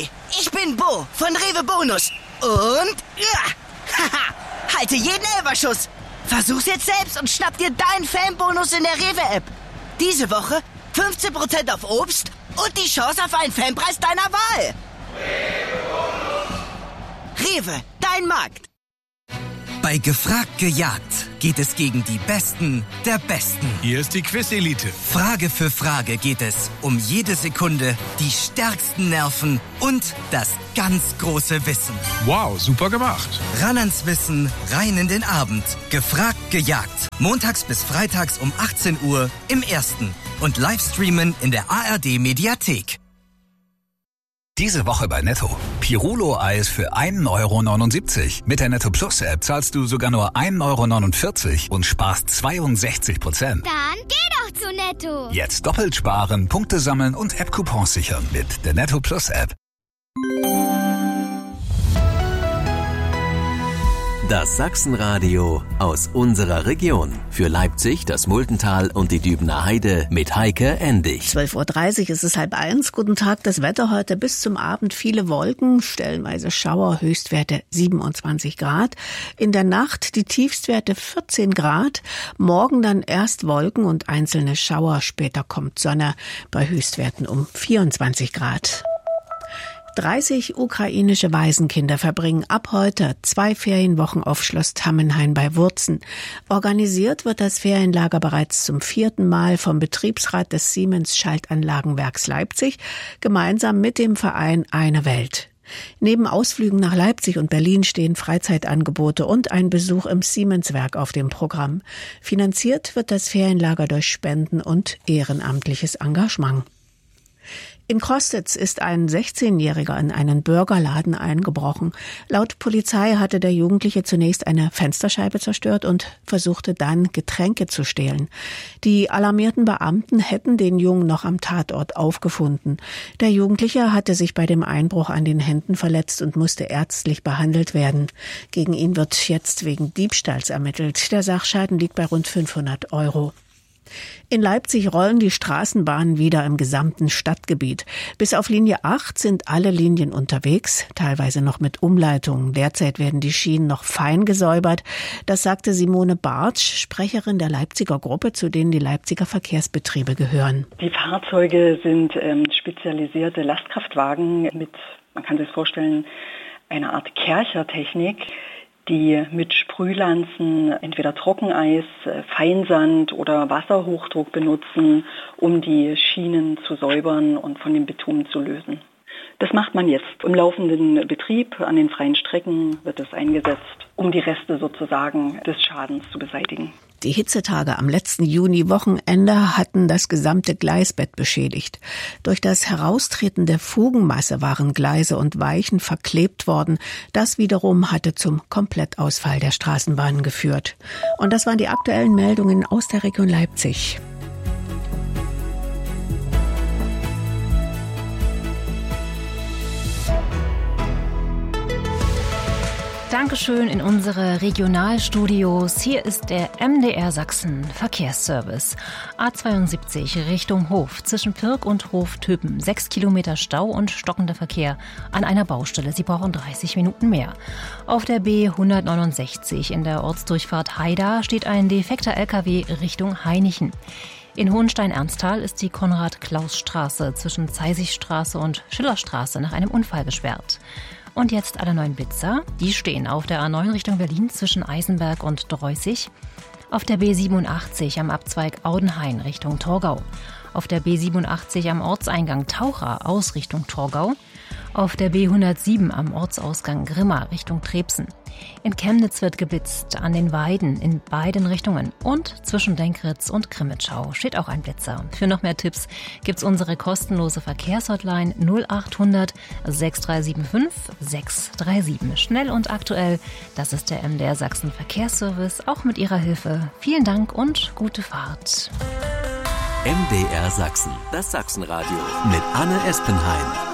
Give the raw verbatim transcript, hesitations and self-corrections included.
Hi, ich bin Bo von Rewe Bonus. Und, ja, haha, halte jeden Elferschuss. Versuch's jetzt selbst und schnapp dir deinen Fanbonus in der Rewe-App. Diese Woche fünfzehn Prozent auf Obst und die Chance auf einen Fanpreis deiner Wahl. Rewe, dein Markt. Bei Gefragt gejagt geht es gegen die Besten der Besten. Hier ist die Quiz-Elite. Frage für Frage geht es um jede Sekunde, die stärksten Nerven und das ganz große Wissen. Wow, super gemacht. Ran ans Wissen, rein in den Abend. Gefragt gejagt. Montags bis freitags um achtzehn Uhr im Ersten. Und Livestreamen in der A R D-Mediathek. Diese Woche bei Netto. Pirulo-Eis für ein Euro neunundsiebzig. Mit der Netto Plus App zahlst du sogar nur ein Euro neunundvierzig und sparst zweiundsechzig Prozent. Dann geh doch zu Netto. Jetzt doppelt sparen, Punkte sammeln und App-Coupons sichern mit der Netto Plus App. Das Sachsenradio aus unserer Region. Für Leipzig, das Multental und die Dübener Heide mit Heike Endig. zwölf Uhr dreißig, es ist halb eins. Guten Tag, das Wetter heute bis zum Abend. Viele Wolken, stellenweise Schauer, Höchstwerte siebenundzwanzig Grad. In der Nacht die Tiefstwerte vierzehn Grad. Morgen dann erst Wolken und einzelne Schauer. Später kommt Sonne bei Höchstwerten um vierundzwanzig Grad. dreißig ukrainische Waisenkinder verbringen ab heute zwei Ferienwochen auf Schloss Tammenhain bei Wurzen. Organisiert wird das Ferienlager bereits zum vierten Mal vom Betriebsrat des Siemens Schaltanlagenwerks Leipzig, gemeinsam mit dem Verein Eine Welt. Neben Ausflügen nach Leipzig und Berlin stehen Freizeitangebote und ein Besuch im Siemenswerk auf dem Programm. Finanziert wird das Ferienlager durch Spenden und ehrenamtliches Engagement. In Crostitz ist ein sechzehnjähriger in einen Burgerladen eingebrochen. Laut Polizei hatte der Jugendliche zunächst eine Fensterscheibe zerstört und versuchte dann, Getränke zu stehlen. Die alarmierten Beamten hätten den Jungen noch am Tatort aufgefunden. Der Jugendliche hatte sich bei dem Einbruch an den Händen verletzt und musste ärztlich behandelt werden. Gegen ihn wird jetzt wegen Diebstahls ermittelt. Der Sachschaden liegt bei rund fünfhundert Euro. In Leipzig rollen die Straßenbahnen wieder im gesamten Stadtgebiet. Bis auf Linie acht sind alle Linien unterwegs, teilweise noch mit Umleitungen. Derzeit werden die Schienen noch fein gesäubert. Das sagte Simone Bartsch, Sprecherin der Leipziger Gruppe, zu denen die Leipziger Verkehrsbetriebe gehören. Die Fahrzeuge sind ähm, spezialisierte Lastkraftwagen mit, man kann sich vorstellen, einer Art Kerchertechnik, die mit Sprühlanzen entweder Trockeneis, Feinsand oder Wasserhochdruck benutzen, um die Schienen zu säubern und von dem Bitumen zu lösen. Das macht man jetzt. Im laufenden Betrieb an den freien Strecken wird es eingesetzt, um die Reste sozusagen des Schadens zu beseitigen. Die Hitzetage am letzten Juni-Wochenende hatten das gesamte Gleisbett beschädigt. Durch das Heraustreten der Fugenmasse waren Gleise und Weichen verklebt worden. Das wiederum hatte zum Komplettausfall der Straßenbahnen geführt. Und das waren die aktuellen Meldungen aus der Region Leipzig. Dankeschön in unsere Regionalstudios. Hier ist der M D R Sachsen Verkehrsservice. A zweiundsiebzig Richtung Hof zwischen Pirk und Hof-Töpen. Sechs Kilometer Stau und stockender Verkehr an einer Baustelle. Sie brauchen dreißig Minuten mehr. Auf der B hundertneunundsechzig in der Ortsdurchfahrt Haida steht ein defekter L K W Richtung Hainichen. In Hohenstein-Ernsthal ist die Konrad-Klaus-Straße zwischen Zeisigstraße und Schillerstraße nach einem Unfall gesperrt. Und jetzt alle neuen Blitzer. Die stehen auf der A neun Richtung Berlin zwischen Eisenberg und Dreußig. Auf der B siebenundachtzig am Abzweig Audenhain Richtung Torgau. Auf der B siebenundachtzig am Ortseingang Taucher aus Richtung Torgau. Auf der B hundertsieben am Ortsausgang Grimma Richtung Trebsen. In Chemnitz wird geblitzt, an den Weiden in beiden Richtungen. Und zwischen Denkritz und Grimmitschau steht auch ein Blitzer. Für noch mehr Tipps gibt's unsere kostenlose Verkehrshotline null achthundert sechshundertfünfundreißig sechshundertsiebenunddreißig. Schnell und aktuell, das ist der M D R Sachsen Verkehrsservice, auch mit Ihrer Hilfe. Vielen Dank und gute Fahrt. M D R Sachsen, das Sachsenradio mit Anne Espenheim.